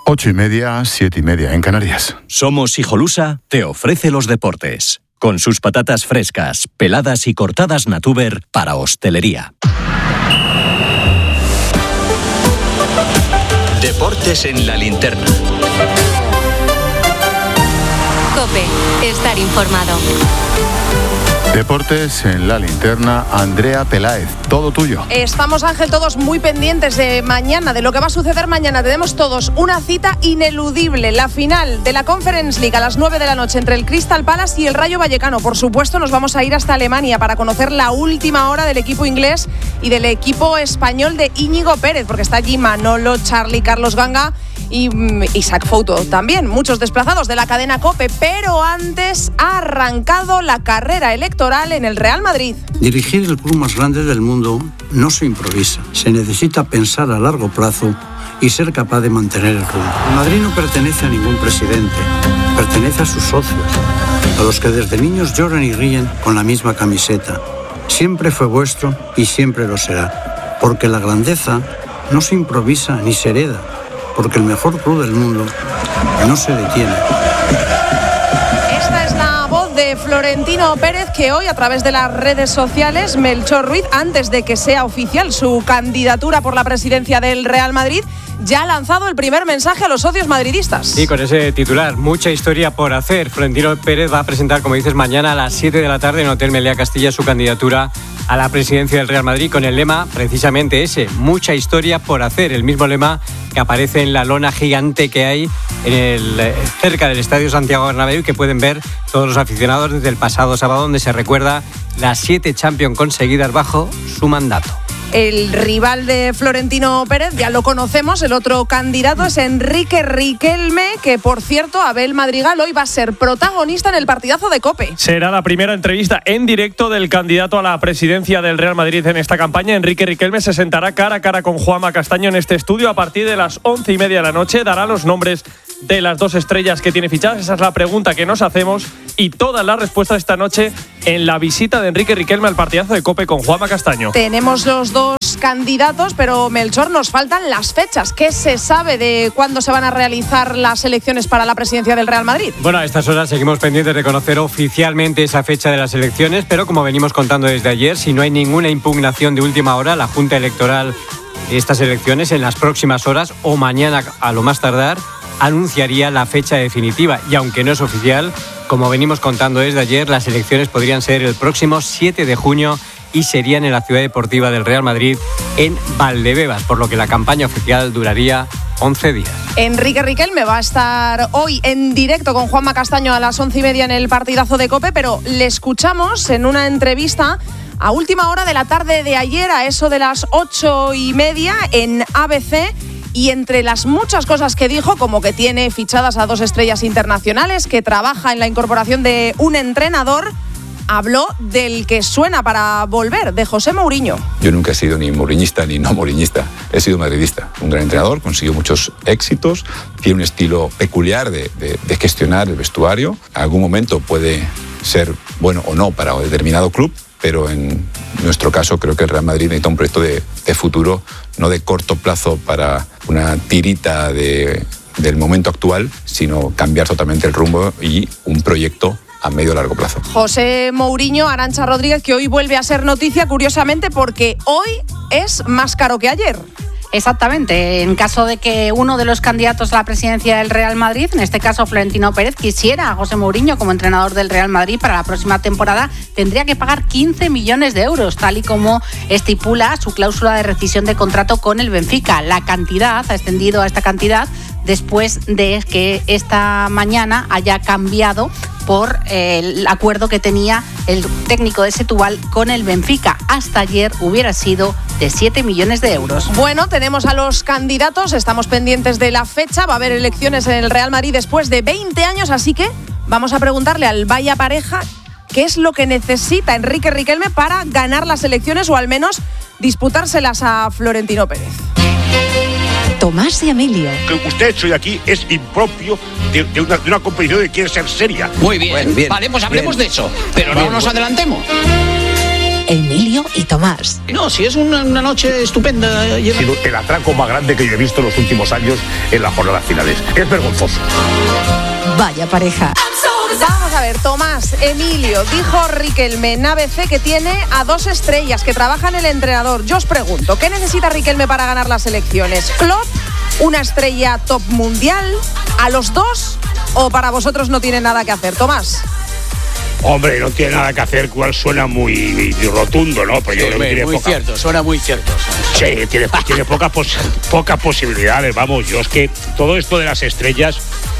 8:30, 7:30 en Canarias. Somos Hijolusa te ofrece los deportes. Con sus patatas frescas, peladas y cortadas Natuber para hostelería. Deportes en la linterna. COPE. Estar informado. Deportes en la linterna, Andrea Peláez, todo tuyo. Estamos, Ángel, todos muy pendientes de mañana, de lo que va a suceder mañana. Tenemos todos una cita ineludible, la final de la Conference League a las 9 de la noche entre el Crystal Palace y el Rayo Vallecano. Por supuesto, nos vamos a ir hasta Alemania para conocer la última hora del equipo inglés y del equipo español de Íñigo Pérez, porque está allí Manolo, Charly, Carlos Ganga y Isaac Fouto también, muchos desplazados de la cadena COPE. Pero antes ha arrancado la carrera electoral en el Real Madrid. Dirigir el club más grande del mundo no se improvisa. Se necesita pensar a largo plazo y ser capaz de mantener el rumbo. El Madrid no pertenece a ningún presidente, pertenece a sus socios, a los que desde niños lloran y ríen con la misma camiseta. Siempre fue vuestro y siempre lo será, porque la grandeza no se improvisa ni se hereda, porque el mejor club del mundo no se detiene. Esta es la voz de Florentino Pérez, que hoy, a través de las redes sociales, Melchor Ruiz, antes de que sea oficial su candidatura por la presidencia del Real Madrid, ya ha lanzado el primer mensaje a los socios madridistas. Y con ese titular, mucha historia por hacer. Florentino Pérez va a presentar, como dices, mañana a las 7 de la tarde en Hotel Meliá Castilla su candidatura a la presidencia del Real Madrid, con el lema precisamente ese, mucha historia por hacer, el mismo lema que aparece en la lona gigante que hay cerca del Estadio Santiago Bernabéu y que pueden ver todos los aficionados desde el pasado sábado, donde se recuerda las 7 Champions conseguidas bajo su mandato. El rival de Florentino Pérez, ya lo conocemos, el otro candidato es Enrique Riquelme, que por cierto, Abel Madrigal hoy va a ser protagonista en el partidazo de COPE. Será la primera entrevista en directo del candidato a la presidencia del Real Madrid en esta campaña. Enrique Riquelme se sentará cara a cara con Juanma Castaño en este estudio a partir de las 11:30 de la noche. Dará los nombres de las 2 estrellas que tiene fichadas. Esa es la pregunta que nos hacemos y todas las respuestas esta noche en la visita de Enrique Riquelme al partidazo de COPE con Juanma Castaño. Tenemos los dos candidatos, pero Melchor, nos faltan las fechas. ¿Qué se sabe de cuándo se van a realizar las elecciones para la presidencia del Real Madrid? Bueno, a estas horas seguimos pendientes de conocer oficialmente esa fecha de las elecciones, pero como venimos contando desde ayer, si no hay ninguna impugnación de última hora, la Junta Electoral de estas elecciones en las próximas horas o mañana a lo más tardar anunciaría la fecha definitiva. Y aunque no es oficial, como venimos contando desde ayer, las elecciones podrían ser el próximo 7 de junio y serían en la ciudad deportiva del Real Madrid, en Valdebebas, por lo que la campaña oficial duraría 11 días. Enrique Riquelme va a estar hoy en directo con Juanma Castaño a las 11:30 en el partidazo de COPE, pero le escuchamos en una entrevista a última hora de la tarde de ayer, a eso de las 8:30 en ABC. Y entre las muchas cosas que dijo, como que tiene fichadas a 2 estrellas internacionales, que trabaja en la incorporación de un entrenador, habló del que suena para volver, de José Mourinho. Yo nunca he sido ni mouriñista ni no mouriñista, he sido madridista. Un gran entrenador, consiguió muchos éxitos, tiene un estilo peculiar de gestionar el vestuario. En algún momento puede ser bueno o no para un determinado club, pero en nuestro caso creo que el Real Madrid necesita un proyecto de futuro, no de corto plazo para una tirita del momento actual, sino cambiar totalmente el rumbo y un proyecto a medio o largo plazo. José Mourinho, Arantxa Rodríguez, que hoy vuelve a ser noticia, curiosamente, porque hoy es más caro que ayer. Exactamente. En caso de que uno de los candidatos a la presidencia del Real Madrid, en este caso Florentino Pérez, quisiera a José Mourinho como entrenador del Real Madrid para la próxima temporada, tendría que pagar 15 millones de euros, tal y como estipula su cláusula de rescisión de contrato con el Benfica. La cantidad ha extendido a esta cantidad después de que esta mañana haya cambiado por el acuerdo que tenía el técnico de Setúbal con el Benfica. Hasta ayer hubiera sido de 7 millones de euros. Bueno, tenemos a los candidatos, estamos pendientes de la fecha, va a haber elecciones en el Real Madrid después de 20 años, así que vamos a preguntarle al Vaya Pareja qué es lo que necesita Enrique Riquelme para ganar las elecciones o al menos disputárselas a Florentino Pérez. Tomás y Emilio. Que usted hecho de aquí es impropio de una competición que quiere ser seria. Muy bien, vale, pues hablemos de eso, pero no nos adelantemos. Emilio y Tomás. No, si es una noche estupenda. Ha sido el atraco más grande que yo he visto en los últimos años en las jornadas finales. Es vergonzoso. Vaya pareja. Vamos a ver, Tomás, Emilio, dijo Riquelme en ABC que tiene a 2 estrellas que trabajan el entrenador. Yo os pregunto, ¿qué necesita Riquelme para ganar las elecciones? ¿Klopp, una estrella top mundial, a los 2 o para vosotros no tiene nada que hacer? Tomás. Hombre, no tiene nada que hacer, cual suena muy rotundo, ¿no? Pero yo creo que tiene muy cierto, suena muy cierto. Sí, tiene pocas posibilidades, vamos. Yo es que todo esto de las estrellas,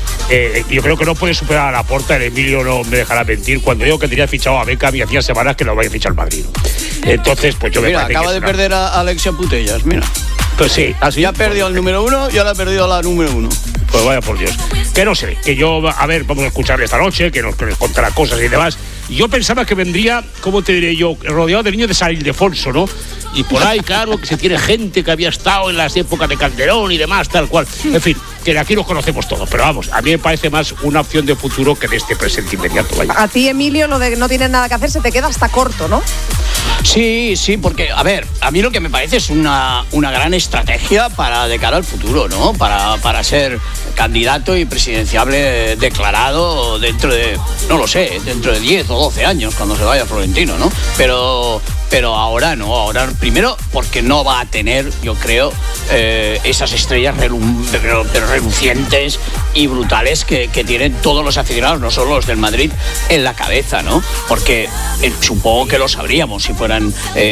yo creo que no puede superar a Laporta. El Emilio no me dejará mentir cuando digo que tenía fichado a Beckham y hacía semanas que lo vaya a fichar al Madrid. Entonces, pues yo me parece acaba de perder a Alexia Putellas, mira. Pues sí, así. Ya ha perdido el número 1 y ahora ha perdido la número 1. Pues vaya por Dios. Que no sé, que yo, a ver, vamos a escucharle esta noche, que nos contará cosas y demás. Y yo pensaba que vendría, ¿cómo te diré yo? Rodeado de niños de San Ildefonso, ¿no? Y por ahí, claro, que se tiene gente que había estado en las épocas de Calderón y demás, tal cual. En fin, que de aquí nos conocemos todos. Pero vamos, a mí me parece más una opción de futuro que de este presente inmediato. Vaya. A ti, Emilio, lo de no tienes nada que hacer se te queda hasta corto, ¿no? Sí, porque, a ver, a mí lo que me parece es una gran estrategia de cara al futuro, ¿no? Para ser candidato y presidenciable declarado dentro de, no lo sé, dentro de 10 o 12 años, cuando se vaya Florentino, ¿no? Pero ahora no, ahora primero porque no va a tener, yo creo, esas estrellas relucientes y brutales que tienen todos los aficionados, no solo los del Madrid, en la cabeza, ¿no? Porque supongo que lo sabríamos si fueran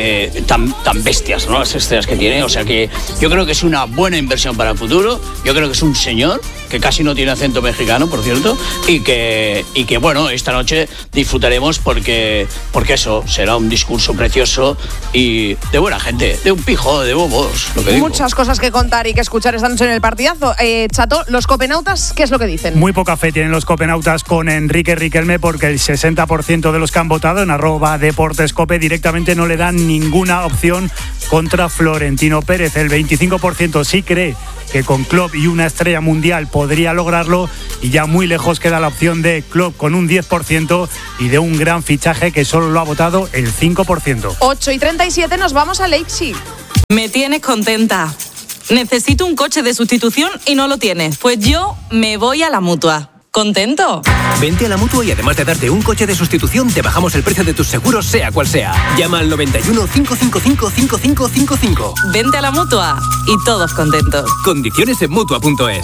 tan bestias, ¿no? Las estrellas que tiene, o sea que yo creo que es una buena inversión para el futuro. Yo creo que es un señor que casi no tiene acento mexicano, por cierto, y que bueno, esta noche disfrutaremos porque eso será un discurso precioso y de buena gente, de un pijo de bobos, lo que digo. Muchas cosas que contar y que escuchar esta noche en el partidazo. Chato, los copenautas, ¿qué es lo que dicen? Muy poca fe tienen los copenautas con Enrique Riquelme, porque el 60% de los que han votado en @deportescope directamente no le dan ninguna opción contra Florentino Pérez. El 25% sí cree que con Klopp y una estrella mundial podría lograrlo, y ya muy lejos queda la opción de Klopp con un 10% y de un gran fichaje que solo lo ha votado el 5%. 8:37, nos vamos a Leipzig. Me tienes contenta. Necesito un coche de sustitución y no lo tienes. Pues yo me voy a la Mutua. ¿Contento? Vente a la Mutua y además de darte un coche de sustitución, te bajamos el precio de tus seguros, sea cual sea. Llama al 91 555 5555. Vente a la Mutua y todos contentos. Condiciones en Mutua.es.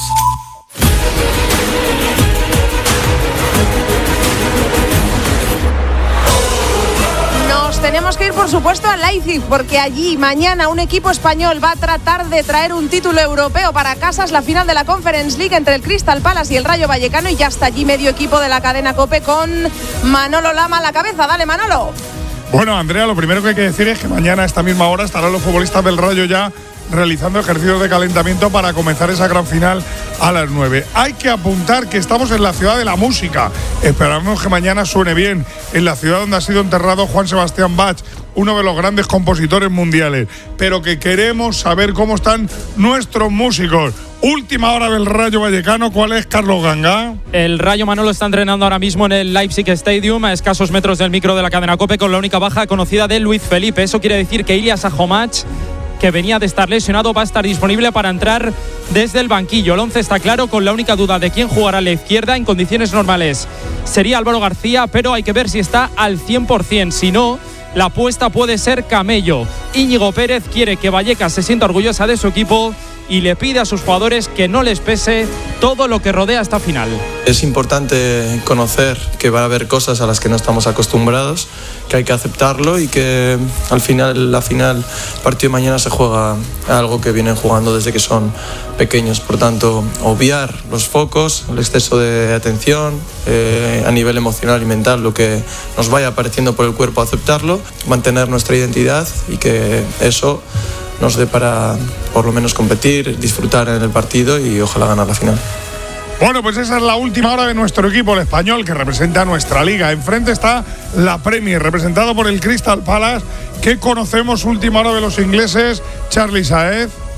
Tenemos que ir, por supuesto, a Leipzig, porque allí mañana un equipo español va a tratar de traer un título europeo para casa. Es la final de la Conference League entre el Crystal Palace y el Rayo Vallecano, y ya está allí medio equipo de la cadena COPE con Manolo Lama a la cabeza. Dale, Manolo. Bueno, Andrea, lo primero que hay que decir es que mañana a esta misma hora estarán los futbolistas del Rayo ya realizando ejercicios de calentamiento para comenzar esa gran final a las 9. Hay que apuntar que estamos en la ciudad de la música. Esperamos que mañana suene bien, en la ciudad donde ha sido enterrado Juan Sebastián Bach, uno de los grandes compositores mundiales, pero que queremos saber cómo están nuestros músicos. Última hora del Rayo Vallecano, ¿cuál es, Carlos Ganga? El Rayo, Manolo, está entrenando ahora mismo en el Leipzig Stadium, a escasos metros del micro de la cadena COPE, con la única baja conocida de Luis Felipe. Eso quiere decir que Ilias Ajomach, que venía de estar lesionado, va a estar disponible para entrar desde el banquillo. El 11 está claro, con la única duda de quién jugará a la izquierda. En condiciones normales sería Álvaro García, pero hay que ver si está al 100%. Si no, la apuesta puede ser Camello. Íñigo Pérez quiere que Vallecas se sienta orgullosa de su equipo y le pide a sus jugadores que no les pese todo lo que rodea esta final. Es importante conocer que va a haber cosas a las que no estamos acostumbrados, que hay que aceptarlo y que al final, el partido de mañana se juega algo que vienen jugando desde que son pequeños. Por tanto, obviar los focos, el exceso de atención a nivel emocional y mental, lo que nos vaya apareciendo por el cuerpo, aceptarlo, mantener nuestra identidad y que eso nos dé para por lo menos competir, disfrutar en el partido y ojalá ganar la final. Bueno, pues esa es la última hora de nuestro equipo, el español, que representa a nuestra liga. Enfrente está la Premier, representado por el Crystal Palace, que conocemos. Última hora de los ingleses, Charly Saez.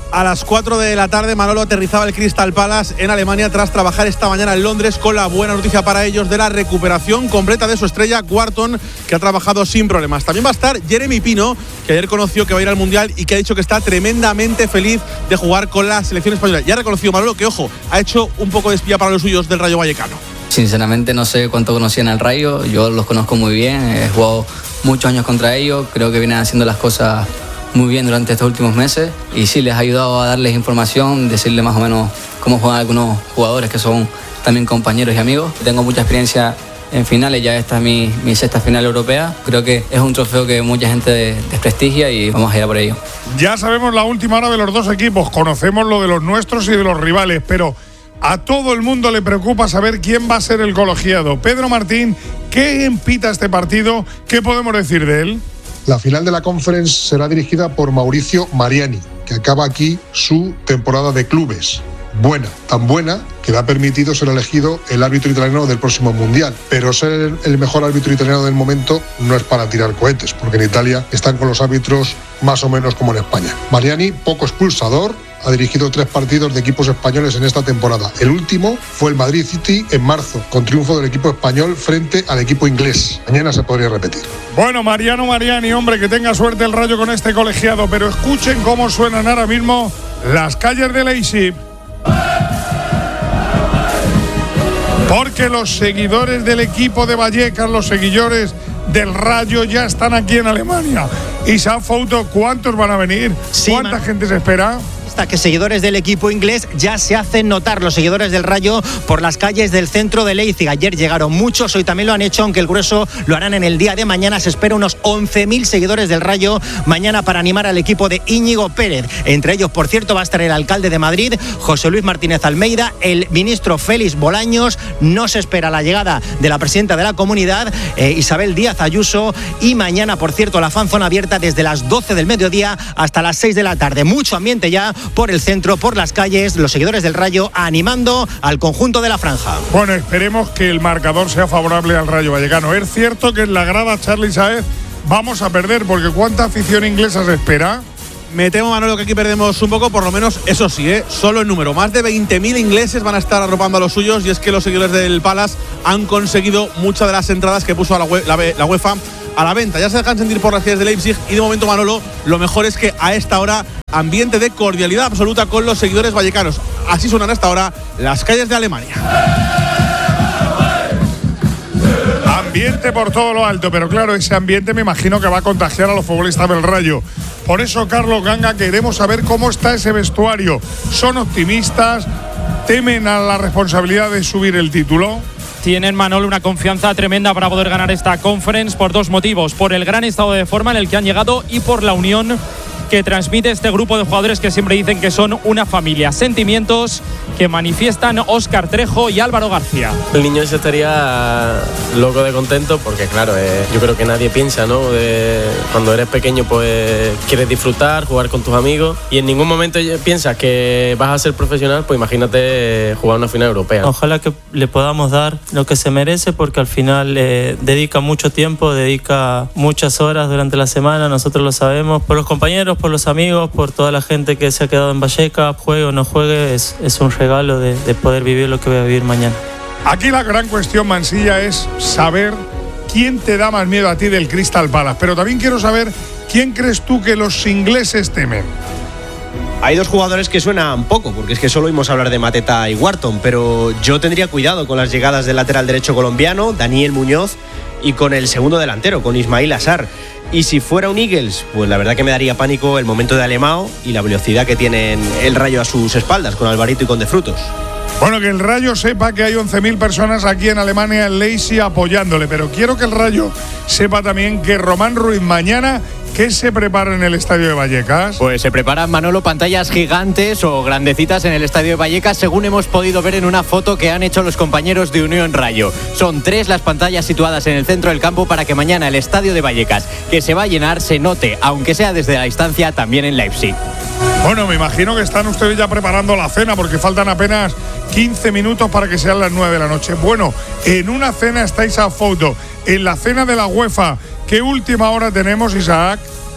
a las 4 de la tarde, Manolo aterrizaba el Crystal Palace en Alemania tras trabajar esta mañana en Londres, con la buena noticia para ellos de la recuperación completa de su estrella Wharton, que ha trabajado sin problemas. También va a estar Jeremy Pino, que ayer conoció que va a ir al Mundial y que ha dicho que está tremendamente feliz de jugar con la selección española. Ya ha reconocido, Manolo, que, ojo, ha hecho un poco de espía para los suyos del Rayo Vallecano. Sinceramente no sé cuánto conocían al Rayo, yo los conozco muy bien, he jugado muchos años contra ellos, creo que vienen haciendo las cosas muy bien durante estos últimos meses y sí, les ha ayudado a darles información, decirles más o menos cómo juegan algunos jugadores que son también compañeros y amigos. Tengo mucha experiencia en finales, ya esta es mi sexta final europea. Creo que es un trofeo que mucha gente desprestigia y vamos a ir a por ello. Ya sabemos la última hora de los dos equipos, conocemos lo de los nuestros y de los rivales, pero a todo el mundo le preocupa saber quién va a ser el colegiado. Pedro Martín, ¿qué empita este partido? ¿Qué podemos decir de él? La final de la Conference será dirigida por Mauricio Mariani, que acaba aquí su temporada de clubes. Buena, tan buena que le ha permitido ser elegido el árbitro italiano del próximo Mundial. Pero ser el mejor árbitro italiano del momento no es para tirar cohetes, porque en Italia están con los árbitros más o menos como en España. Mariani, poco expulsador, ha dirigido 3 partidos de equipos españoles en esta temporada. El último fue el Madrid City en marzo, con triunfo del equipo español frente al equipo inglés. Mañana se podría repetir. Bueno, Mariano Mariani, hombre, que tenga suerte el Rayo con este colegiado, pero escuchen cómo suenan ahora mismo las calles de Leipzig. Porque los seguidores del equipo de Vallecas, los seguidores del Rayo ya están aquí en Alemania. Isa Fouto, ¿cuántos van a venir? Sí, ¿cuánta gente se espera? Que seguidores del equipo inglés ya se hacen notar, los seguidores del Rayo, por las calles del centro de Leipzig. Ayer llegaron muchos, hoy también lo han hecho, aunque el grueso lo harán en el día de mañana. Se espera unos 11.000 seguidores del Rayo mañana para animar al equipo de Íñigo Pérez. Entre ellos, por cierto, va a estar el alcalde de Madrid, José Luis Martínez Almeida, el ministro Félix Bolaños. No se espera la llegada de la presidenta de la comunidad, Isabel Díaz Ayuso. Y mañana, por cierto, la fanzona abierta desde las 12 del mediodía hasta las 6 de la tarde. Mucho ambiente ya por el centro, por las calles, los seguidores del Rayo animando al conjunto de la franja. Bueno, esperemos que el marcador sea favorable al Rayo Vallecano. Es cierto que en la grada Charly Sáez vamos a perder, porque ¿cuánta afición inglesa se espera? Me temo, Manolo, que aquí perdemos un poco, por lo menos eso sí, solo en número. Más de 20.000 ingleses van a estar arropando a los suyos, y es que los seguidores del Palace han conseguido muchas de las entradas que puso la UEFA a la venta. Ya se dejan sentir por las calles de Leipzig y de momento, Manolo, lo mejor es que a esta hora ambiente de cordialidad absoluta con los seguidores vallecanos. Así suenan hasta ahora las calles de Alemania. Ambiente por todo lo alto, pero claro, ese ambiente me imagino que va a contagiar a los futbolistas del Rayo. Por eso, Carlos Ganga, queremos saber cómo está ese vestuario. ¿Son optimistas? ¿Temen a la responsabilidad de subir el título? Tienen, Manolo, una confianza tremenda para poder ganar esta Conference por 2 motivos: por el gran estado de forma en el que han llegado y por la unión que transmite este grupo de jugadores que siempre dicen que son una familia. Sentimientos que manifiestan Óscar Trejo y Álvaro García. El niño ese estaría loco de contento porque, claro, yo creo que nadie piensa, ¿no? Cuando eres pequeño, pues quieres disfrutar, jugar con tus amigos, y en ningún momento piensas que vas a ser profesional, pues imagínate jugar una final europea. Ojalá que le podamos dar lo que se merece, porque al final dedica mucho tiempo, dedica muchas horas durante la semana, nosotros lo sabemos, por los compañeros, por los amigos, por toda la gente que se ha quedado en Vallecas, juegue o no juegue, es un regalo de poder vivir lo que voy a vivir mañana. Aquí la gran cuestión, Mansilla, es saber quién te da más miedo a ti del Crystal Palace, pero también quiero saber quién crees tú que los ingleses temen. Hay 2 jugadores que suenan poco, porque es que solo oímos hablar de Mateta y Wharton, pero yo tendría cuidado con las llegadas del lateral derecho colombiano, Daniel Muñoz, y con el segundo delantero, con Ismail Assar. Y si fuera un Eagles, pues la verdad que me daría pánico el momento de Alemão y la velocidad que tienen el Rayo a sus espaldas, con Alvarito y con De Frutos. Bueno, que el Rayo sepa que hay 11.000 personas aquí en Alemania, en Leipzig, apoyándole, pero quiero que el Rayo sepa también que Román Ruiz mañana, ¿qué se prepara en el estadio de Vallecas? Pues se preparan, Manolo, pantallas gigantes o grandecitas en el estadio de Vallecas, según hemos podido ver en una foto que han hecho los compañeros de Unión Rayo. Son 3 las pantallas situadas en el centro del campo para que mañana el estadio de Vallecas, que se va a llenar, se note, aunque sea desde la distancia, también en Leipzig. Bueno, me imagino que están ustedes ya preparando la cena, porque faltan apenas 15 minutos para que sean las 9 de la noche. Bueno, en una cena estáis a foto, en la cena de la UEFA. ¿Qué última hora tenemos, Isaac?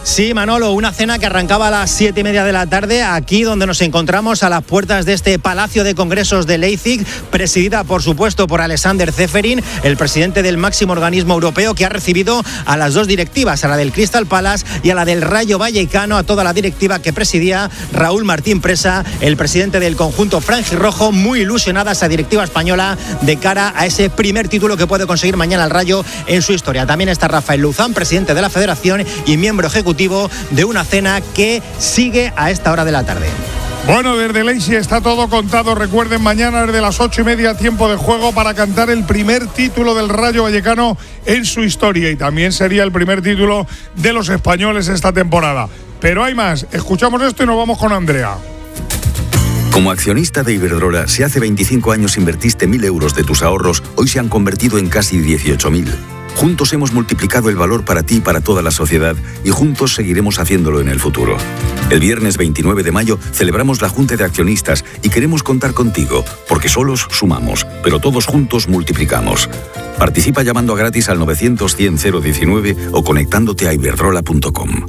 Sí, Manolo, una cena que arrancaba a las 7:30 de la tarde, aquí donde nos encontramos a las puertas de este Palacio de Congresos de Leipzig, presidida por supuesto por Alexander Ceferin, el presidente del máximo organismo europeo, que ha recibido a las dos directivas, a la del Crystal Palace y a la del Rayo Vallecano, a toda la directiva que presidía Raúl Martín Presa, el presidente del conjunto franjirrojo, muy ilusionada esa directiva española de cara a ese primer título que puede conseguir mañana el Rayo en su historia. También está Rafael Luzán, presidente de la Federación y miembro ejecutivo de una cena que sigue a esta hora de la tarde. Bueno, desde Leipzig está todo contado. Recuerden, mañana desde las 8:30 tiempo de juego para cantar el primer título del Rayo Vallecano en su historia, y también sería el primer título de los españoles esta temporada. Pero hay más. Escuchamos esto y nos vamos con Andrea. Como accionista de Iberdrola, si hace 25 años invertiste 1.000 euros de tus ahorros, hoy se han convertido en casi 18.000. Juntos hemos multiplicado el valor para ti y para toda la sociedad, y juntos seguiremos haciéndolo en el futuro. El viernes 29 de mayo celebramos la Junta de Accionistas y queremos contar contigo, porque solos sumamos, pero todos juntos multiplicamos. Participa llamando gratis al 900-100-019 o conectándote a iberdrola.com.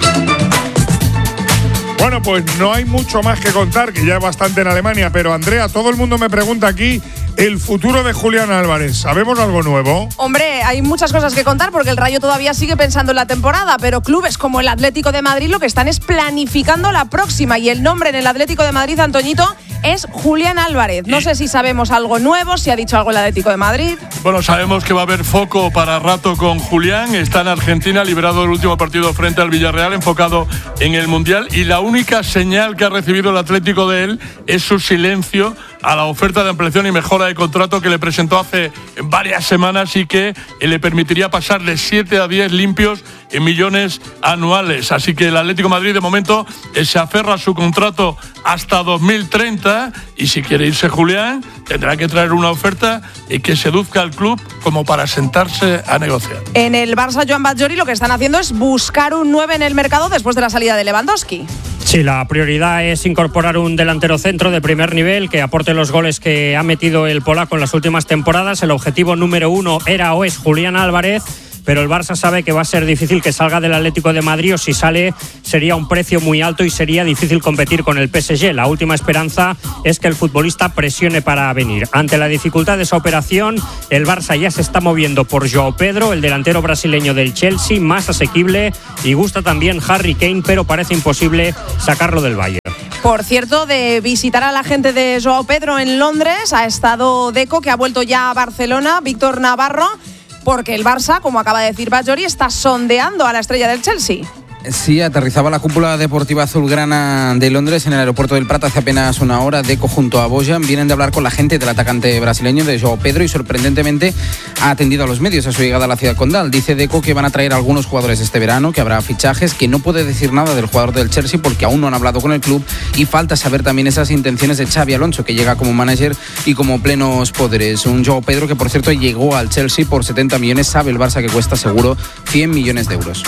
Bueno, pues no hay mucho más que contar, que ya es bastante en Alemania, pero Andrea, todo el mundo me pregunta aquí el futuro de Julián Álvarez. ¿Sabemos algo nuevo? Hombre, hay muchas cosas que contar porque el Rayo todavía sigue pensando en la temporada, pero clubes como el Atlético de Madrid lo que están es planificando la próxima, y el nombre en el Atlético de Madrid, Antoñito, es Julián Álvarez. No sé si sabemos algo nuevo, si ha dicho algo el Atlético de Madrid. Bueno, sabemos que va a haber foco para rato con Julián. Está en Argentina, liberado del último partido frente al Villarreal, enfocado en el Mundial, y la única señal que ha recibido el Atlético de él es su silencio a la oferta de ampliación y mejora de contrato que le presentó hace varias semanas y que le permitiría pasar de 7 a 10 limpios en millones anuales. Así que el Atlético de Madrid de momento se aferra a su contrato hasta 2030, y si quiere irse Julián tendrá que traer una oferta que seduzca al club como para sentarse a negociar. En el Barça, Joan Batllori lo que están haciendo es buscar un 9 en el mercado después de la salida de Lewandowski. Sí, la prioridad es incorporar un delantero centro de primer nivel que aporte los goles que ha metido el polaco en las últimas temporadas. El objetivo número 1 era o es Julián Álvarez, pero el Barça sabe que va a ser difícil que salga del Atlético de Madrid, o si sale sería un precio muy alto y sería difícil competir con el PSG. La última esperanza es que el futbolista presione para venir. Ante la dificultad de esa operación, el Barça ya se está moviendo por João Pedro, el delantero brasileño del Chelsea, más asequible, y gusta también Harry Kane, pero parece imposible sacarlo del Bayern. Por cierto, de visitar a la gente de João Pedro en Londres, ha estado Deco, que ha vuelto ya a Barcelona, Víctor Navarro, porque el Barça, como acaba de decir Batllori, está sondeando a la estrella del Chelsea. Sí, aterrizaba la cúpula deportiva azulgrana de Londres en el aeropuerto del Prat hace apenas una hora. Deco junto a Bojan vienen de hablar con la gente del atacante brasileño, de João Pedro, y sorprendentemente ha atendido a los medios a su llegada a la ciudad condal. Dice Deco que van a traer algunos jugadores este verano, que habrá fichajes, que no puede decir nada del jugador del Chelsea porque aún no han hablado con el club, y falta saber también esas intenciones de Xabi Alonso, que llega como manager y como plenos poderes. Un João Pedro que, por cierto, llegó al Chelsea por 70 millones. Sabe el Barça que cuesta seguro 100 millones de euros.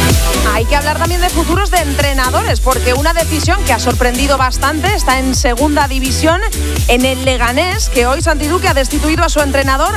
Hay que hablar también de futuros de entrenadores, porque una decisión que ha sorprendido bastante está en segunda división, en el Leganés, que hoy Santi Duque ha destituido a su entrenador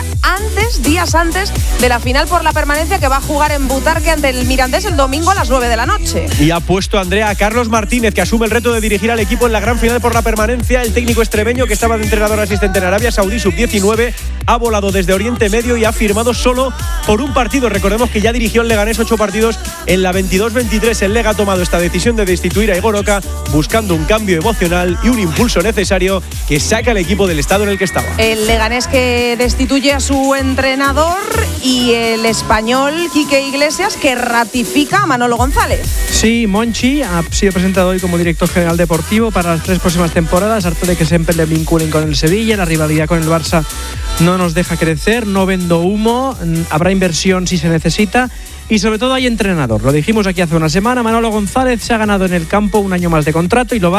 días antes de la final por la permanencia, que va a jugar en Butarque ante el Mirandés el domingo a las 9 de la noche. Y ha puesto a Andrea a Carlos Martínez, que asume el reto de dirigir al equipo en la gran final por la permanencia. El técnico extremeño, que estaba de entrenador asistente en Arabia Saudí sub-19, ha volado desde Oriente Medio y ha firmado solo por un partido. Recordemos que ya dirigió el Leganés 8 partidos en la 22-23. El Lega ha tomado esta decisión de destituir a Igor Oca, buscando un cambio emocional y un impulso necesario que saca al equipo del estado en el que estaba. El Leganés que destituye a su entrenador, y el español Quique Iglesias que ratifica a Manolo González. Sí, Monchi ha sido presentado hoy como director general deportivo para las 3 próximas temporadas, harto de que siempre le vinculen con el Sevilla. La rivalidad con el Barça no nos deja crecer, no vendo humo, habrá inversión si se necesita. Y sobre todo hay entrenador. Lo dijimos aquí hace una semana, Manolo González se ha ganado en el campo un año más de contrato y lo va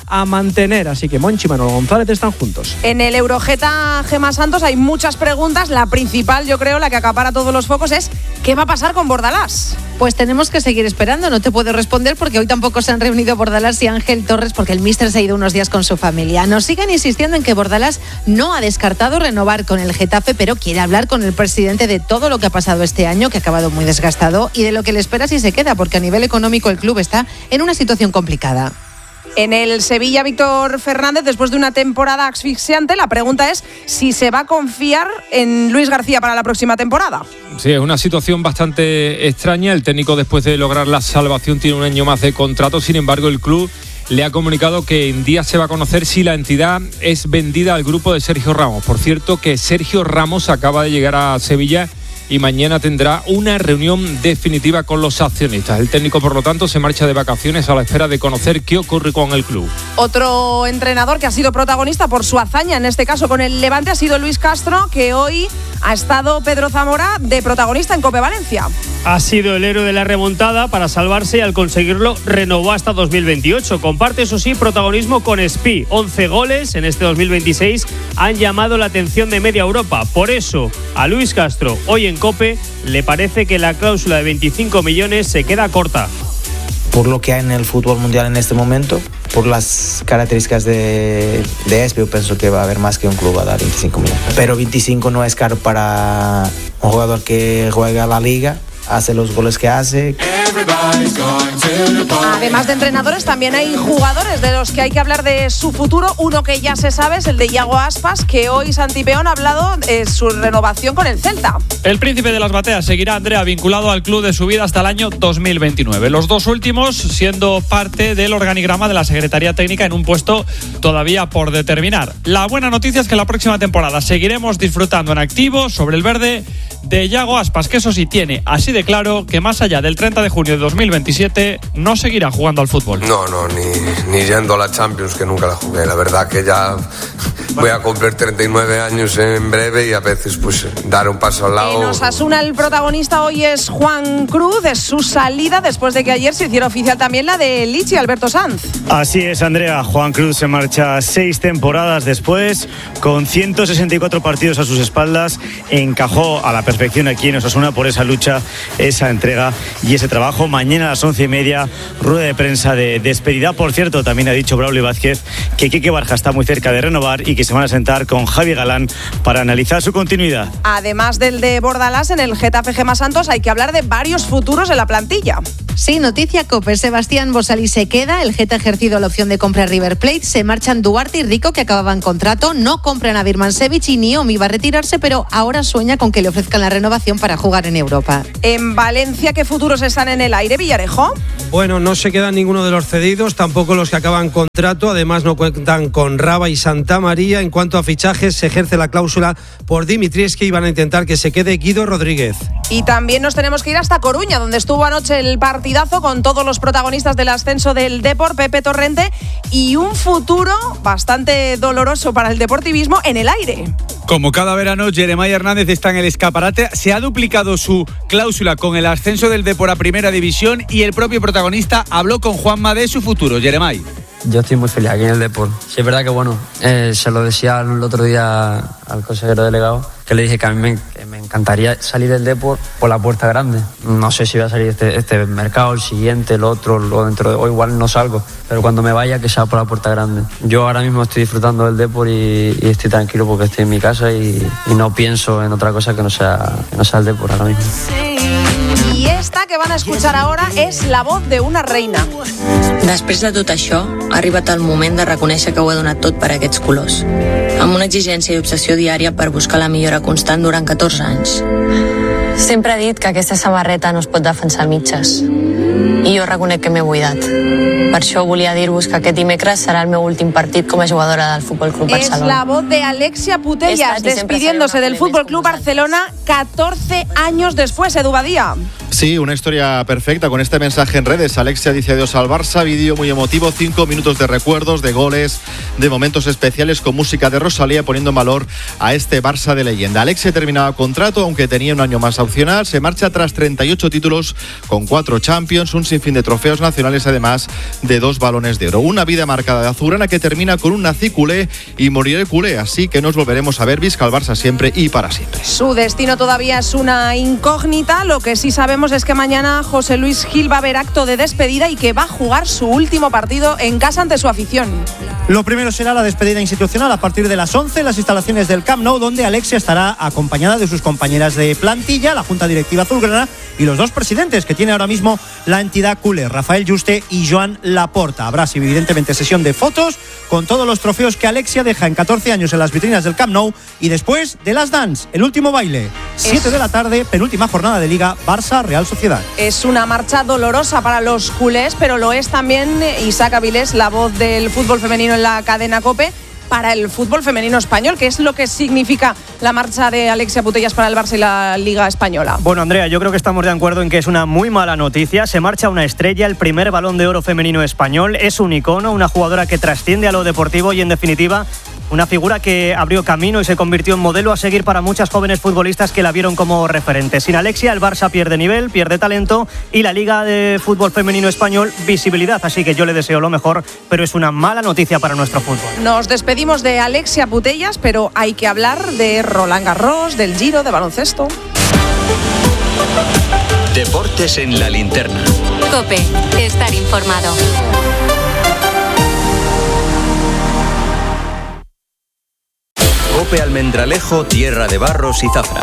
a mantener. Así que Monchi y Manolo González están juntos. En el Eurogeta Gema Santos hay muchas preguntas. La principal, yo creo, la que acapara todos los focos es ¿qué va a pasar con Bordalás? Pues tenemos que seguir esperando, no te puedo responder porque hoy tampoco se han reunido Bordalás y Ángel Torres porque el míster se ha ido unos días con su familia. Nos siguen insistiendo en que Bordalás no ha descartado renovar con el Getafe, pero quiere hablar con el presidente de todo lo que ha pasado este año, que ha acabado muy desgastado, y de lo que le espera si se queda, porque a nivel económico el club está en una situación complicada. En el Sevilla, Víctor Fernández, después de una temporada asfixiante, la pregunta es si se va a confiar en Luis García para la próxima temporada. Sí, es una situación bastante extraña. El técnico, después de lograr la salvación, tiene un año más de contrato. Sin embargo, el club le ha comunicado que en días se va a conocer si la entidad es vendida al grupo de Sergio Ramos. Por cierto, que Sergio Ramos acaba de llegar a Sevilla y mañana tendrá una reunión definitiva con los accionistas. El técnico, por lo tanto, se marcha de vacaciones a la espera de conocer qué ocurre con el club. Otro entrenador que ha sido protagonista por su hazaña, en este caso con el Levante, ha sido Luis Castro, que hoy ha estado Pedro Zamora de protagonista en Cope Valencia. Ha sido el héroe de la remontada para salvarse y al conseguirlo renovó hasta 2028. Comparte, eso sí, protagonismo con Espí. 11 goles en este 2026 han llamado la atención de media Europa. Por eso, a Luis Castro, hoy en Cope, le parece que la cláusula de 25 millones se queda corta. Por lo que hay en el fútbol mundial en este momento, por las características de Espí, yo pienso que va a haber más que un club a dar 25 millones. Pero 25 no es caro para un jugador que juega a la liga, hace los goles que hace. Además de entrenadores, también hay jugadores de los que hay que hablar de su futuro. Uno que ya se sabe es el de Iago Aspas, que hoy Santi Peón ha hablado de su renovación con el Celta. El príncipe de las bateas seguirá, Andrea, vinculado al club de su vida hasta el año 2029. Los dos últimos siendo parte del organigrama de la Secretaría Técnica en un puesto todavía por determinar. La buena noticia es que la próxima temporada seguiremos disfrutando en activo sobre el verde de Iago Aspas, que eso sí tiene así de claro que más allá del 30 de junio de 2027 no seguirá jugando al fútbol. No, ni yendo a la Champions, que nunca la jugué. La verdad que ya voy a cumplir 39 años en breve y a veces pues dar un paso al lado. En Osasuna el protagonista hoy es Juan Cruz, es su salida después de que ayer se hiciera oficial también la de Lichi Alberto Sanz. Así es, Andrea. Juan Cruz se marcha 6 temporadas después, con 164 partidos a sus espaldas. Encajó a la perfección aquí en Osasuna por esa lucha, esa entrega y ese trabajo. Mañana a las 11:30, rueda de prensa de despedida. Por cierto, también ha dicho Braulio Vázquez que Quique Barja está muy cerca de renovar y que se van a sentar con Javi Galán para analizar su continuidad. Además del de Bordalás, en el Getafe Gema Santos hay que hablar de varios futuros en la plantilla. Sí, noticia Cope. Sebastián Bosalí se queda. El Geta ha ejercido la opción de compra a River Plate. Se marchan Duarte y Rico, que acababan contrato. No compran a Birmancevic y Niomi va a retirarse, pero ahora sueña con que le ofrezcan la renovación para jugar en Europa. En Valencia, ¿qué futuros están en el aire, Villarejo? Bueno, no se queda ninguno de los cedidos, tampoco los que acaban contrato. Además, no cuentan con Raba y Santa María. En cuanto a fichajes, se ejerce la cláusula por Dimitrievski y van a intentar que se quede Guido Rodríguez. Y también nos tenemos que ir hasta Coruña, donde estuvo anoche el partidazo con todos los protagonistas del ascenso del Depor, Pepe Torrente, y un futuro bastante doloroso para el deportivismo en el aire. Como cada verano, Jeremai Hernández está en el escaparate. Se ha duplicado su cláusula con el ascenso del Depor a Primera División y el propio protagonista habló con Juanma de su futuro. Jeremai. Yo estoy muy feliz aquí en el Depor. Sí, es verdad que bueno, se lo decía el otro día al consejero delegado, que le dije que a mí me encantaría salir del Depor por la puerta grande. No sé si voy a salir este mercado, el siguiente, el otro, lo dentro de, o igual no salgo, pero cuando me vaya que sea por la puerta grande. Yo ahora mismo estoy disfrutando del Depor y estoy tranquilo porque estoy en mi casa y no pienso en otra cosa que no sea el Depor ahora mismo. Y esta que van a escuchar ahora és la voz de una reina. Després de tot això, ha arribat el moment de reconèixer que ho he donat tot per aquests colors. Amb una exigència i obsessió diària per buscar la millora constant durant 14 anys. Sempre he dit que aquesta samarreta no es pot defensar a mitges. I jo reconec que m'he buidat. Per això volia dir-vos que aquest dimecres serà el meu últim partit com a jugadora del Fútbol Club Barcelona. Es la voz de Alexia Putellas despidiéndose del Fútbol Club Barcelona 14 años después, Edu Badía. Sí, una historia perfecta con este mensaje en redes. Alexia dice adiós al Barça, vídeo muy emotivo, 5 minutos de recuerdos, de goles, de momentos especiales con música de Rosalía poniendo en valor a este Barça de leyenda. Alexia terminaba contrato, aunque tenía un año más opcional, se marcha tras 38 títulos con 4 Champions, un sinfín de trofeos nacionales, además de 2 balones de oro. Una vida marcada de azulgrana que termina con un nací culé y moriré culé, así que nos volveremos a ver. Visca el Barça siempre y para siempre. Su destino todavía es una incógnita. Lo que sí sabemos es que mañana José Luis Gil va a haber acto de despedida y que va a jugar su último partido en casa ante su afición. Lo primero será la despedida institucional a partir de las 11 en las instalaciones del Camp Nou, donde Alexia estará acompañada de sus compañeras de plantilla, la Junta Directiva azulgrana y los 2 presidentes que tiene ahora mismo la entidad culé, Rafael Juste y Joan Laporta. Habrá evidentemente sesión de fotos con todos los trofeos que Alexia deja en 14 años en las vitrinas del Camp Nou y después de Last Dance, el último baile. 7 de la tarde, penúltima jornada de Liga, Barça Real Sociedad. Es una marcha dolorosa para los culés, pero lo es también Isaac Avilés, la voz del fútbol femenino en la cadena COPE, para el fútbol femenino español. ¿Qué es lo que significa la marcha de Alexia Putellas para el Barça y la Liga Española? Bueno, Andrea, yo creo que estamos de acuerdo en que es una muy mala noticia. Se marcha una estrella, el primer Balón de Oro femenino español. Es un icono, una jugadora que trasciende a lo deportivo y, en definitiva, una figura que abrió camino y se convirtió en modelo a seguir para muchas jóvenes futbolistas que la vieron como referente. Sin Alexia, el Barça pierde nivel, pierde talento y la Liga de Fútbol Femenino Español visibilidad. Así que yo le deseo lo mejor, pero es una mala noticia para nuestro fútbol. Nos despedimos de Alexia Putellas, pero hay que hablar de Roland Garros, del Giro, de baloncesto. Deportes en la linterna. COPE, estar informado. COPE Almendralejo, tierra de barros y zafra.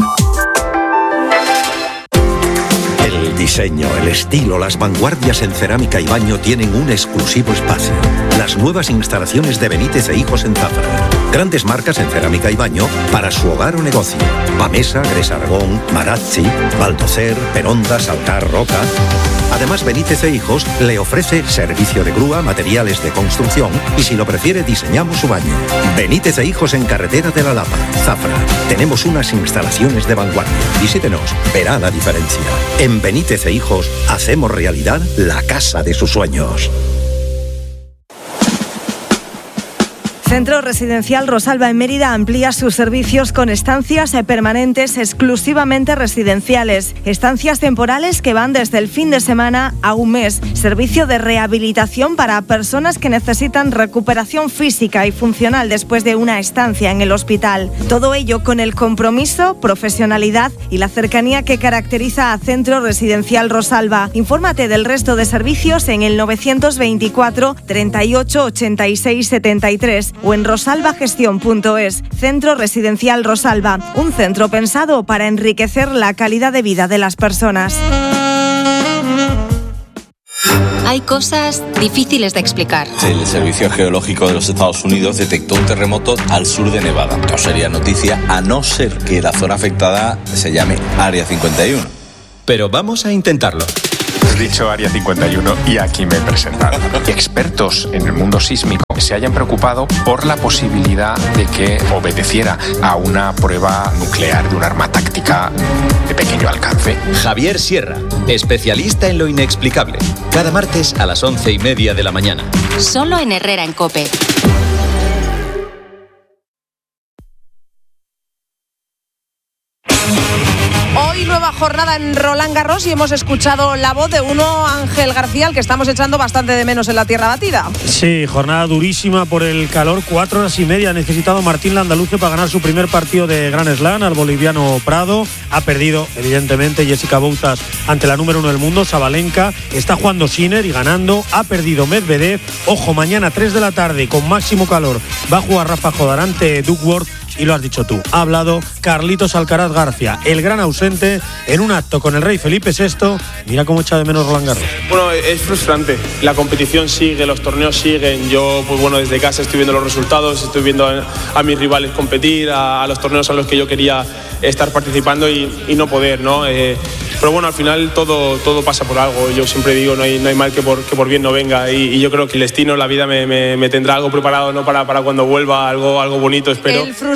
El diseño, el estilo, las vanguardias en cerámica y baño tienen un exclusivo espacio. Las nuevas instalaciones de Benítez e Hijos en Zafra. Grandes marcas en cerámica y baño para su hogar o negocio. Pamesa, Gres Aragón, Marazzi, Baldocer, Peronda, Saltar, Roca. Además, Benítez e Hijos le ofrece servicio de grúa, materiales de construcción y, si lo prefiere, diseñamos su baño. Benítez e Hijos en Carretera de la Lapa, Zafra. Tenemos unas instalaciones de vanguardia. Visítenos, verá la diferencia. En Benítez e Hijos hacemos realidad la casa de sus sueños. Centro Residencial Rosalba en Mérida amplía sus servicios con estancias permanentes exclusivamente residenciales, estancias temporales que van desde el fin de semana a un mes, servicio de rehabilitación para personas que necesitan recuperación física y funcional después de una estancia en el hospital. Todo ello con el compromiso, profesionalidad y la cercanía que caracteriza a Centro Residencial Rosalba. Infórmate del resto de servicios en el 924 38 86 73 o en rosalbagestión.es. Centro Residencial Rosalba, un centro pensado para enriquecer la calidad de vida de las personas. Hay cosas difíciles de explicar. El Servicio Geológico de los Estados Unidos detectó un terremoto al sur de Nevada. No sería noticia a no ser que la zona afectada se llame Área 51. Pero vamos a intentarlo. He dicho Área 51 y aquí me he presentado. Expertos en el mundo sísmico se hayan preocupado por la posibilidad de que obedeciera a una prueba nuclear de un arma táctica de pequeño alcance. Javier Sierra, especialista en lo inexplicable. Cada martes a las 11:30 de la mañana. Solo en Herrera en COPE. Hoy nueva jornada en Roland Garros y hemos escuchado la voz de uno, Ángel García, al que estamos echando bastante de menos en la tierra batida. Sí, jornada durísima por el calor, 4 horas y media ha necesitado Martín Landaluce para ganar su primer partido de Grand Slam al boliviano Prado. Ha perdido, evidentemente, Jessica Bouzas ante la número 1 del mundo, Sabalenka. Está jugando Sinner y ganando. Ha perdido Medvedev. Ojo, mañana 3 de la tarde con máximo calor va a jugar Rafa Jodar ante Duckworth. Y lo has dicho tú, ha hablado Carlitos Alcaraz García, el gran ausente, en un acto con el rey Felipe VI. Mira cómo echa de menos Roland Garros. Bueno, es frustrante. La competición sigue, los torneos siguen. Yo, pues bueno, desde casa estoy viendo los resultados, estoy viendo a mis rivales competir, a los torneos a los que yo quería estar participando y no poder, ¿no? Pero bueno, al final todo pasa por algo. Yo siempre digo, no hay mal que por bien no venga. Y yo creo que el destino, la vida me tendrá algo preparado, ¿no? Para cuando vuelva, algo bonito, espero. El frustrante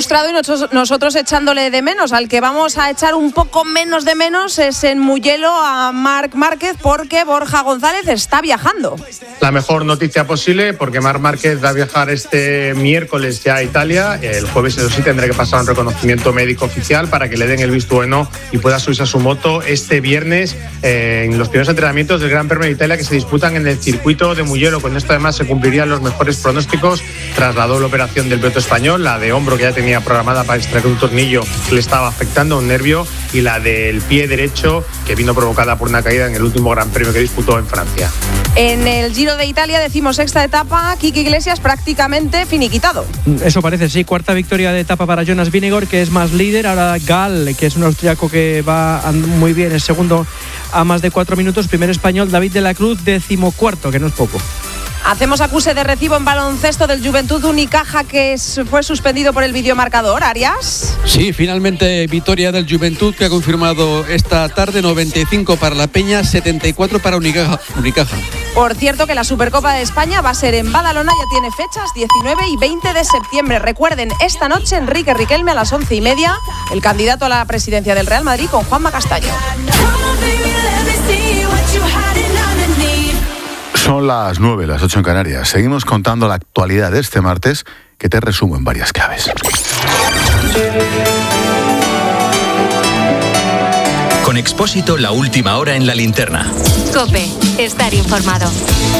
demostrado y nosotros echándole de menos. Al que vamos a echar un poco menos de menos es en Mugello a Marc Márquez, porque Borja González está viajando. La mejor noticia posible, porque Marc Márquez va a viajar este miércoles ya a Italia. El jueves, eso sí, tendrá que pasar un reconocimiento médico oficial para que le den el visto bueno y pueda subirse a su moto este viernes en los primeros entrenamientos del Gran Premio de Italia, que se disputan en el circuito de Mugello. Con esto además se cumplirían los mejores pronósticos tras la doble operación del piloto español, la de hombro que ya tenía programada para extraer un tornillo que le estaba afectando, un nervio, y la del pie derecho que vino provocada por una caída en el último Gran Premio que disputó en Francia. En el Giro de Italia, 16ª etapa, Quique Iglesias prácticamente finiquitado. Eso parece, sí. Cuarta victoria de etapa para Jonas Vingegaard, que es más líder. Ahora Gal, que es un austriaco que va muy bien, es segundo a más de 4 minutos. Primer español, David de la Cruz, 14º, que no es poco. Hacemos acuse de recibo en baloncesto del Juventud Unicaja, que fue suspendido por el videomarcador. Arias. Sí, finalmente victoria del Juventud, que ha confirmado esta tarde. 95 para la Peña, 74 para Unicaja. Por cierto, que la Supercopa de España va a ser en Badalona, ya tiene fechas 19 y 20 de septiembre. Recuerden, esta noche Enrique Riquelme a las 11:30, el candidato a la presidencia del Real Madrid con Juanma Castaño. Son las 9, las 8 en Canarias. Seguimos contando la actualidad de este martes, que te resumo en varias claves. Con Expósito, la última hora en la linterna. COPE, estar informado.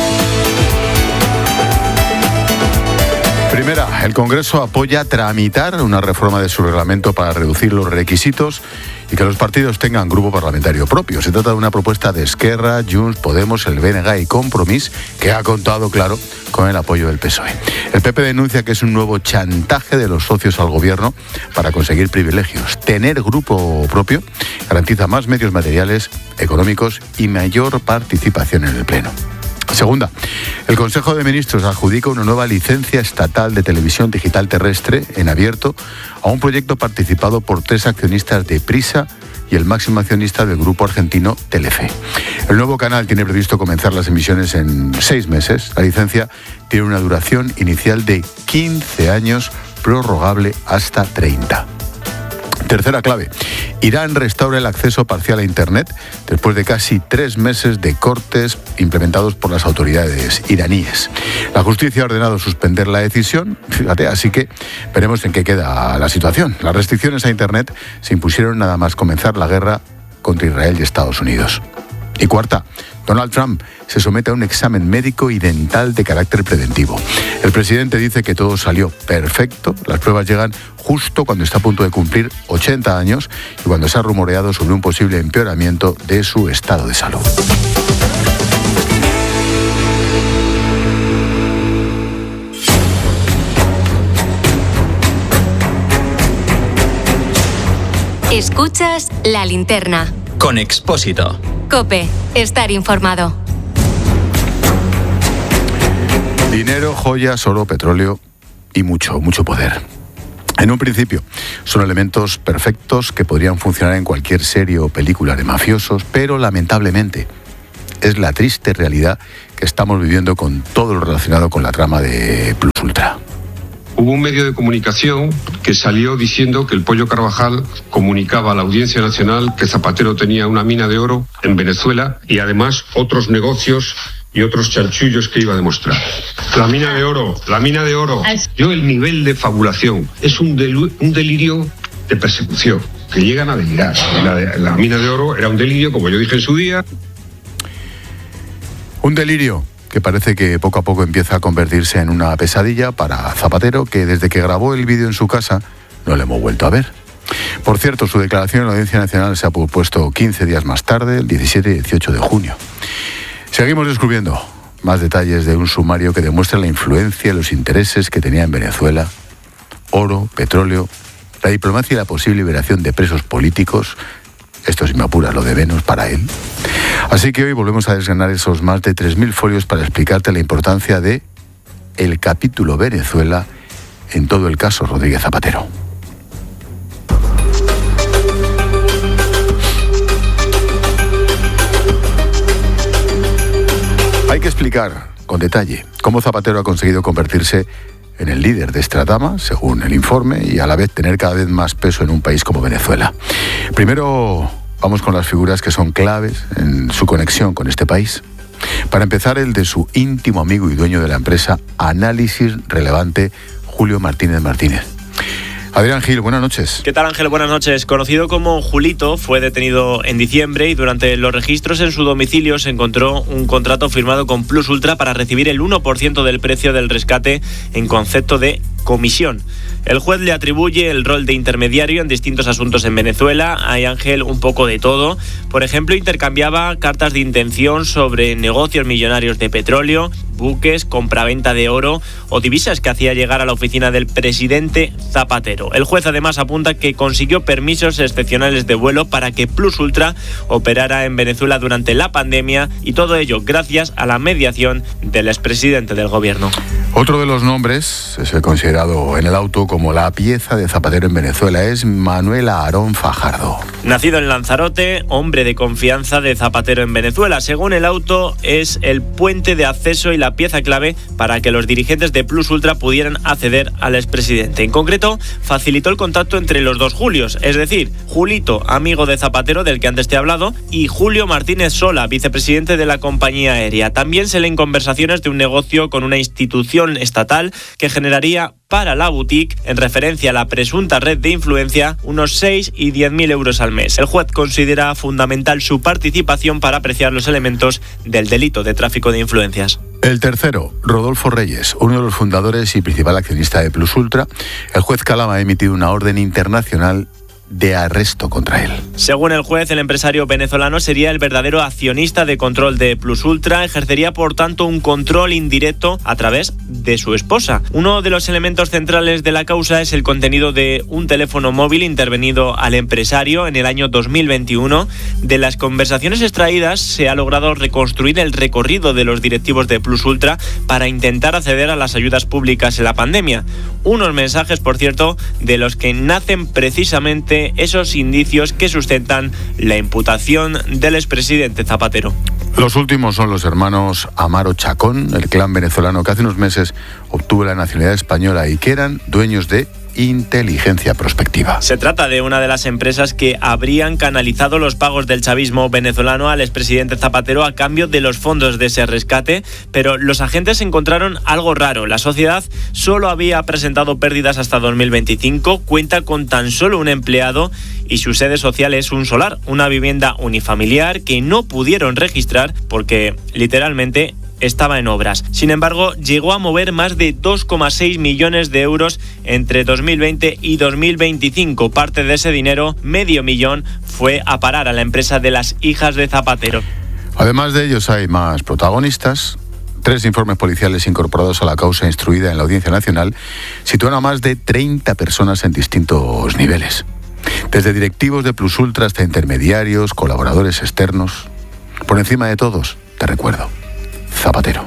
Primera, el Congreso apoya tramitar una reforma de su reglamento para reducir los requisitos y que los partidos tengan grupo parlamentario propio. Se trata de una propuesta de Esquerra, Junts, Podemos, el BNG y Compromís, que ha contado, claro, con el apoyo del PSOE. El PP denuncia que es un nuevo chantaje de los socios al gobierno para conseguir privilegios. Tener grupo propio garantiza más medios materiales, económicos y mayor participación en el Pleno. Segunda, el Consejo de Ministros adjudica una nueva licencia estatal de televisión digital terrestre en abierto a un proyecto participado por 3 accionistas de Prisa y el máximo accionista del grupo argentino Telefe. El nuevo canal tiene previsto comenzar las emisiones en 6 meses. La licencia tiene una duración inicial de 15 años, prorrogable hasta 30. Tercera clave, Irán restaura el acceso parcial a Internet después de casi 3 meses de cortes implementados por las autoridades iraníes. La justicia ha ordenado suspender la decisión, fíjate, así que veremos en qué queda la situación. Las restricciones a Internet se impusieron nada más comenzar la guerra contra Israel y Estados Unidos. Y cuarta, Donald Trump se somete a un examen médico y dental de carácter preventivo. El presidente dice que todo salió perfecto, las pruebas llegan justo cuando está a punto de cumplir 80 años y cuando se ha rumoreado sobre un posible empeoramiento de su estado de salud. Escuchas La Linterna. Con Expósito. COPE, estar informado. Dinero, joyas, oro, petróleo y mucho poder. En un principio, son elementos perfectos que podrían funcionar en cualquier serie o película de mafiosos, pero lamentablemente es la triste realidad que estamos viviendo con todo lo relacionado con la trama de Plus Ultra. Hubo un medio de comunicación que salió diciendo que el Pollo Carvajal comunicaba a la Audiencia Nacional que Zapatero tenía una mina de oro en Venezuela y además otros negocios y otros chanchullos que iba a demostrar. La mina de oro. Yo, el nivel de fabulación es un delirio de persecución, que llegan a delirar. La mina de oro era un delirio, como yo dije en su día. Un delirio que parece que poco a poco empieza a convertirse en una pesadilla para Zapatero, que desde que grabó el vídeo en su casa no le hemos vuelto a ver. Por cierto, su declaración en la Audiencia Nacional se ha pospuesto 15 días más tarde, el 17 y 18 de junio. Seguimos descubriendo más detalles de un sumario que demuestra la influencia y los intereses que tenía en Venezuela: oro, petróleo, la diplomacia y la posible liberación de presos políticos. Esto, si me apuras, lo de menos para él. Así que hoy volvemos a desgranar esos más de 3.000 folios para explicarte la importancia de el capítulo Venezuela en todo el caso Rodríguez Zapatero. Hay que explicar con detalle cómo Zapatero ha conseguido convertirse en el líder de esta trama, según el informe, y a la vez tener cada vez más peso en un país como Venezuela. Primero, vamos con las figuras que son claves en su conexión con este país. Para empezar, el de su íntimo amigo y dueño de la empresa Análisis Relevante, Julio Martínez Martínez. Adrián Gil, buenas noches. ¿Qué tal, Ángel? Buenas noches. Conocido como Julito, fue detenido en diciembre y durante los registros en su domicilio se encontró un contrato firmado con Plus Ultra para recibir el 1% del precio del rescate en concepto de comisión. El juez le atribuye el rol de intermediario en distintos asuntos en Venezuela. Hay, Ángel, un poco de todo. Por ejemplo, intercambiaba cartas de intención sobre negocios millonarios de petróleo, buques, compraventa de oro o divisas que hacía llegar a la oficina del presidente Zapatero. El juez además apunta que consiguió permisos excepcionales de vuelo para que Plus Ultra operara en Venezuela durante la pandemia, y todo ello gracias a la mediación del expresidente del gobierno. Otro de los nombres es el considerado en el auto como la pieza de Zapatero en Venezuela, es Manuel Aarón Fajardo. Nacido en Lanzarote, hombre de confianza de Zapatero en Venezuela. Según el auto, es el puente de acceso y la pieza clave para que los dirigentes de Plus Ultra pudieran acceder al expresidente. En concreto, facilitó el contacto entre los dos Julios, es decir, Julito, amigo de Zapatero del que antes te he hablado, y Julio Martínez Sola, vicepresidente de la compañía aérea. También se leen conversaciones de un negocio con una institución estatal que generaría para la boutique, en referencia a la presunta red de influencia, unos 6 y 10.000 euros al mes. El juez considera fundamental su participación para apreciar los elementos del delito de tráfico de influencias. El tercero, Rodolfo Reyes, uno de los fundadores y principal accionista de Plus Ultra. El juez Calama ha emitido una orden internacional de arresto contra él. Según el juez, el empresario venezolano sería el verdadero accionista de control de Plus Ultra, ejercería por tanto un control indirecto a través de su esposa. Uno de los elementos centrales de la causa es el contenido de un teléfono móvil intervenido al empresario en el año 2021. De las conversaciones extraídas se ha logrado reconstruir el recorrido de los directivos de Plus Ultra para intentar acceder a las ayudas públicas en la pandemia. Unos mensajes, por cierto, de los que nacen precisamente esos indicios que sustentan la imputación del expresidente Zapatero. Los últimos son los hermanos Amaro Chacón, el clan venezolano que hace unos meses obtuvo la nacionalidad española y que eran dueños de Inteligencia Prospectiva. Se trata de una de las empresas que habrían canalizado los pagos del chavismo venezolano al expresidente Zapatero a cambio de los fondos de ese rescate, pero los agentes encontraron algo raro. La sociedad solo había presentado pérdidas hasta 2025, cuenta con tan solo un empleado y su sede social es un solar, una vivienda unifamiliar que no pudieron registrar porque literalmente estaba en obras. Sin embargo, llegó a mover más de 2,6 millones de euros entre 2020 y 2025. Parte de ese dinero, $500,000, fue a parar a la empresa de las hijas de Zapatero. Además de ellos hay más protagonistas. 3 informes policiales incorporados a la causa instruida en la Audiencia Nacional sitúan a más de 30 personas en distintos niveles. Desde directivos de Plus Ultra hasta intermediarios, colaboradores externos. Por encima de todos, te recuerdo, Zapatero.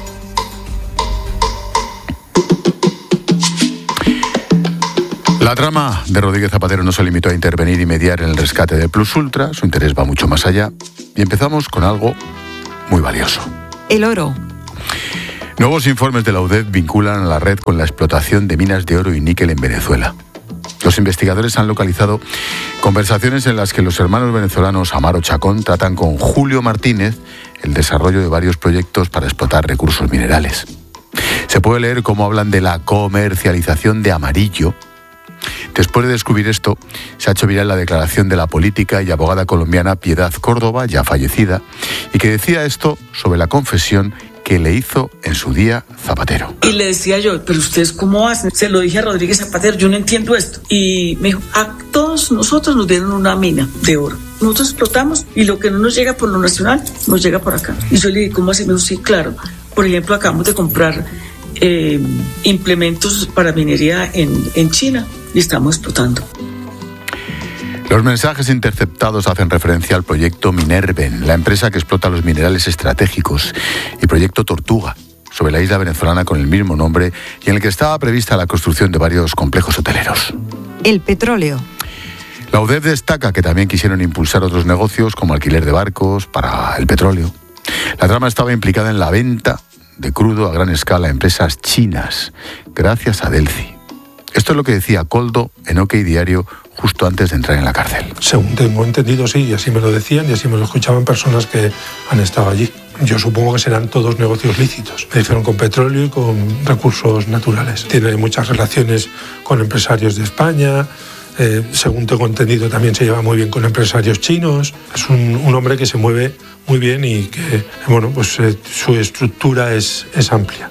La trama de Rodríguez Zapatero no se limitó a intervenir y mediar en el rescate de Plus Ultra, su interés va mucho más allá. Y empezamos con algo muy valioso. El oro. Nuevos informes de la UDEF vinculan a la red con la explotación de minas de oro y níquel en Venezuela. Los investigadores han localizado conversaciones en las que los hermanos venezolanos Amaro Chacón tratan con Julio Martínez el desarrollo de varios proyectos para explotar recursos minerales. Se puede leer cómo hablan de la comercialización de amarillo. Después de descubrir esto, se ha hecho viral la declaración de la política y abogada colombiana Piedad Córdoba, ya fallecida, y que decía esto sobre la confesión que le hizo en su día Zapatero. Y le decía yo, pero ustedes cómo hacen, se lo dije a Rodríguez Zapatero, yo no entiendo esto. Y me dijo, a todos nosotros nos dieron una mina de oro. Nosotros explotamos y lo que no nos llega por lo nacional, nos llega por acá. Y yo le dije, ¿cómo así? Me dijo, sí, claro. Por ejemplo, acabamos de comprar implementos para minería en China y estamos explotando. Los mensajes interceptados hacen referencia al proyecto Minerven, la empresa que explota los minerales estratégicos, y proyecto Tortuga, sobre la isla venezolana con el mismo nombre y en el que estaba prevista la construcción de varios complejos hoteleros. El petróleo. La UDEF destaca que también quisieron impulsar otros negocios como alquiler de barcos para el petróleo. La trama estaba implicada en la venta de crudo a gran escala a empresas chinas, gracias a Delcy. Esto es lo que decía Koldo en OK Diario justo antes de entrar en la cárcel. Según tengo entendido, sí, y así me lo decían y así me lo escuchaban personas que han estado allí. Yo supongo que serán todos negocios lícitos. Me dijeron con petróleo y con recursos naturales. Tiene muchas relaciones con empresarios de España. Según tengo entendido, también se lleva muy bien con empresarios chinos. Es un hombre que se mueve muy bien y que, bueno, pues su estructura es amplia.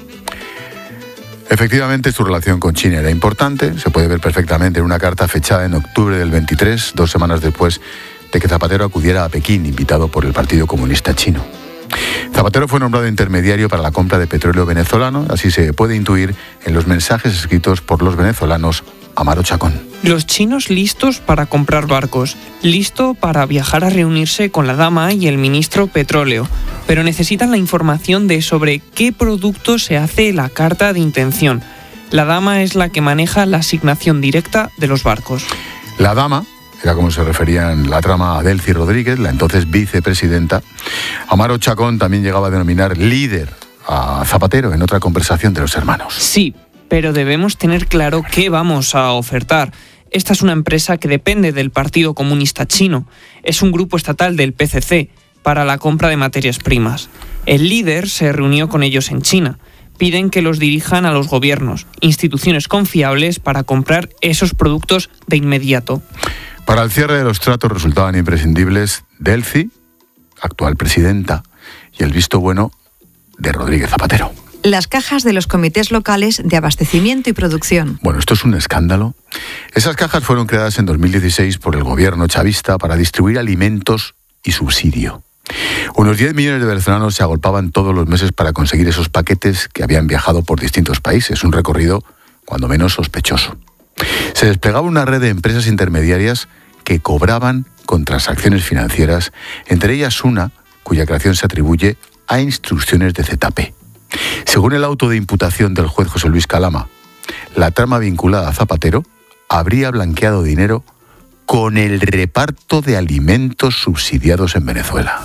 Efectivamente, su relación con China era importante. Se puede ver perfectamente en una carta fechada en octubre del 23, 2 semanas después de que Zapatero acudiera a Pekín, invitado por el Partido Comunista Chino. Zapatero fue nombrado intermediario para la compra de petróleo venezolano, así se puede intuir en los mensajes escritos por los venezolanos a Amaro Chacón. Los chinos listos para comprar barcos, listo para viajar a reunirse con la dama y el ministro Petróleo, pero necesitan la información de sobre qué producto se hace la carta de intención. La dama es la que maneja la asignación directa de los barcos. La dama era como se refería en la trama a Delcy Rodríguez, la entonces vicepresidenta. Amaro Chacón también llegaba a denominar líder a Zapatero en otra conversación de los hermanos. Sí, pero debemos tener claro qué vamos a ofertar. Esta es una empresa que depende del Partido Comunista Chino. Es un grupo estatal del PCC para la compra de materias primas. El líder se reunió con ellos en China. Piden que los dirijan a los gobiernos, instituciones confiables para comprar esos productos de inmediato. Para el cierre de los tratos resultaban imprescindibles Delcy, actual presidenta, y el visto bueno de Rodríguez Zapatero. Las cajas de los comités locales de abastecimiento y producción. Bueno, esto es un escándalo. Esas cajas fueron creadas en 2016 por el gobierno chavista para distribuir alimentos y subsidio. Unos 10 millones de venezolanos se agolpaban todos los meses para conseguir esos paquetes que habían viajado por distintos países, un recorrido cuando menos sospechoso. Se desplegaba una red de empresas intermediarias que cobraban con transacciones financieras, entre ellas una cuya creación se atribuye a instrucciones de ZP. Según el auto de imputación del juez José Luis Calama, la trama vinculada a Zapatero habría blanqueado dinero con el reparto de alimentos subsidiados en Venezuela.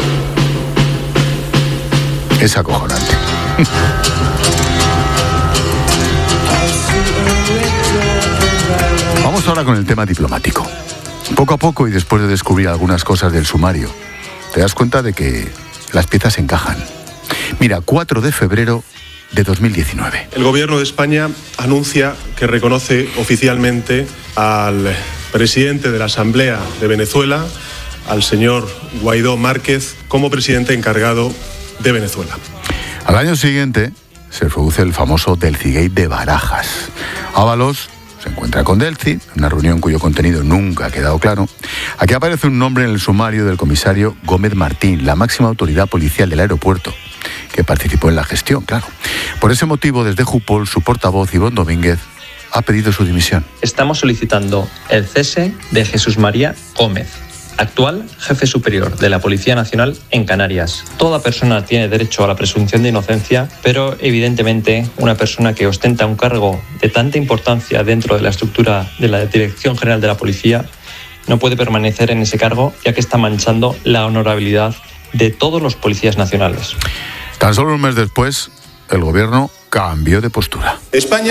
Es acojonante. Vamos ahora con el tema diplomático. Poco a poco y después de descubrir algunas cosas del sumario, te das cuenta de que las piezas encajan. Mira, 4 de febrero de 2019. El Gobierno de España anuncia que reconoce oficialmente al presidente de la Asamblea de Venezuela, al señor Guaidó Márquez, como presidente encargado de Venezuela. Al año siguiente se produce el famoso Delcygate de Barajas. Ábalos se encuentra con Delcy, en una reunión cuyo contenido nunca ha quedado claro. Aquí aparece un nombre en el sumario del comisario Gómez Martín, la máxima autoridad policial del aeropuerto, que participó en la gestión, claro. Por ese motivo, desde Jupol, su portavoz, Ivonne Domínguez, ha pedido su dimisión. Estamos solicitando el cese de Jesús María Gómez, actual jefe superior de la Policía Nacional en Canarias. Toda persona tiene derecho a la presunción de inocencia, pero evidentemente una persona que ostenta un cargo de tanta importancia dentro de la estructura de la Dirección General de la Policía no puede permanecer en ese cargo, ya que está manchando la honorabilidad de todos los policías nacionales. Tan solo un mes después, el gobierno cambió de postura. España